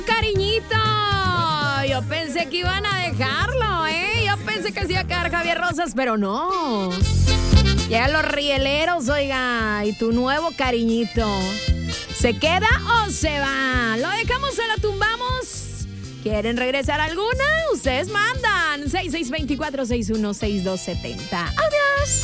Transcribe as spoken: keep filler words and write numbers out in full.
Cariñito, yo pensé que iban a dejarlo, ¿eh? Yo pensé que se iba a quedar Javier Rosas, pero no. Llegan los rieleros, oiga, y tu nuevo cariñito. ¿Se queda o se va? ¿Lo dejamos o lo tumbamos? ¿Quieren regresar alguna? Ustedes mandan. seis seis dos cuatro, seis uno seis dos siete cero. Adiós.